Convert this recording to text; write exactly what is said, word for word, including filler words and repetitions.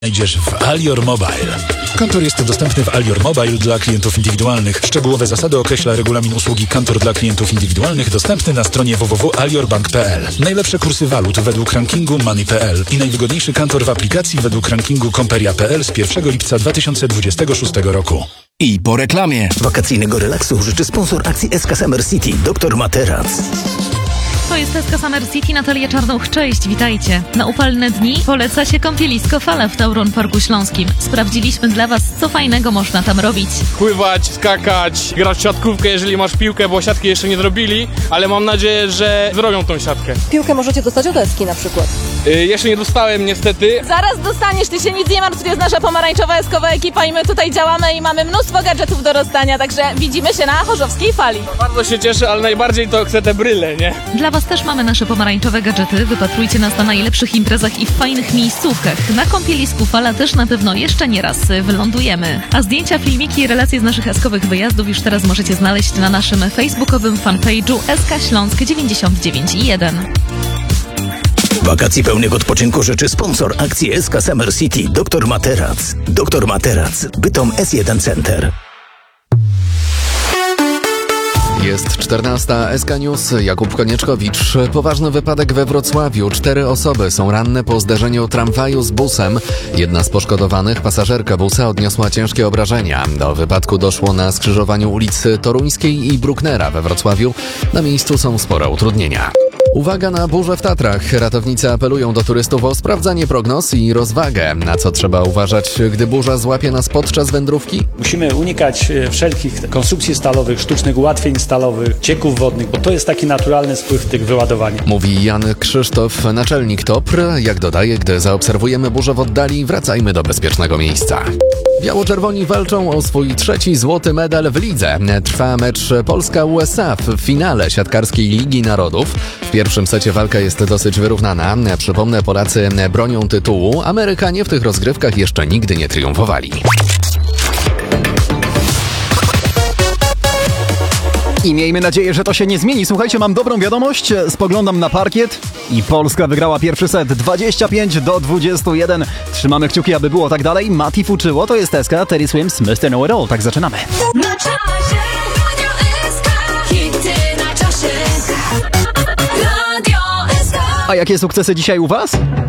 Znajdziesz w Alior Mobile. Kantor jest dostępny w Alior Mobile dla klientów indywidualnych. Szczegółowe zasady określa regulamin usługi Kantor dla klientów indywidualnych dostępny na stronie w w w kropka alior bank kropka p l. Najlepsze kursy walut według rankingu Money kropka p l i najwygodniejszy kantor w aplikacji według rankingu Komperia kropka p l z pierwszego lipca dwa tysiące dwudziestego szóstego roku. I po reklamie. Wakacyjnego relaksu życzy sponsor akcji S K Summer City, doktor Materac. To jest S K Summer City, Natalia Czarnuch. Cześć, witajcie. Na upalne dni poleca się kąpielisko Fala w Tauron Parku Śląskim. Sprawdziliśmy dla Was, co fajnego można tam robić. Pływać, skakać, grać w siatkówkę, jeżeli masz piłkę, bo siatki jeszcze nie zrobili, ale mam nadzieję, że zrobią tą siatkę. Piłkę możecie dostać od Eski na przykład. Yy, jeszcze nie dostałem niestety. Zaraz dostaniesz, ty się nic nie martw, to jest nasza pomarańczowa eskowa ekipa i my tutaj działamy i mamy mnóstwo gadżetów do rozdania, także widzimy się na Chorzowskiej Fali. Bardzo się cieszę, ale najbardziej to chcę te bryle, nie? Dla Was też mamy nasze pomarańczowe gadżety. Wypatrujcie nas na najlepszych imprezach i w fajnych miejscówkach. Na kąpielisku Fala też na pewno jeszcze nie raz wylądujemy. A zdjęcia, filmiki i relacje z naszych eskowych wyjazdów już teraz możecie znaleźć na naszym facebookowym fanpage'u S K Śląsk dziewięćdziesiąt dziewięć i jeden. Wakacji pełnych odpoczynku życzy sponsor akcji S K Summer City, doktor Materac. doktor Materac, Bytom S jeden Center. Jest czternasta, S K News, Jakub Konieczkowicz. Poważny wypadek we Wrocławiu. Cztery osoby są ranne po zderzeniu tramwaju z busem. Jedna z poszkodowanych, pasażerka busa, odniosła ciężkie obrażenia. Do wypadku doszło na skrzyżowaniu ulicy Toruńskiej i Brucknera we Wrocławiu. Na miejscu są spore utrudnienia. Uwaga na burzę w Tatrach. Ratownicy apelują do turystów o sprawdzanie prognoz i rozwagę. Na co trzeba uważać, gdy burza złapie nas podczas wędrówki? Musimy unikać wszelkich konstrukcji stalowych, sztucznych ułatwień stalowych, cieków wodnych, bo to jest taki naturalny spływ tych wyładowań. Mówi Jan Krzysztof, naczelnik T O P R. Jak dodaje, gdy zaobserwujemy burzę w oddali, wracajmy do bezpiecznego miejsca. Biało-czerwoni walczą o swój trzeci złoty medal w lidze. Trwa mecz Polska-U S A w finale siatkarskiej Ligi Narodów. W pierwszym secie walka jest dosyć wyrównana. Przypomnę, Polacy bronią tytułu. Amerykanie w tych rozgrywkach jeszcze nigdy nie triumfowali. I miejmy nadzieję, że to się nie zmieni. Słuchajcie, mam dobrą wiadomość. Spoglądam na parkiet i Polska wygrała pierwszy set dwadzieścia pięć do dwudziestu jeden. Trzymamy kciuki, aby było tak dalej. Mati Fuczyło, to jest S K, Terry Swims, mister Know It All. Tak zaczynamy. Na czasie, Radio S K, hity na czasie, Radio S K. A jakie sukcesy dzisiaj u Was?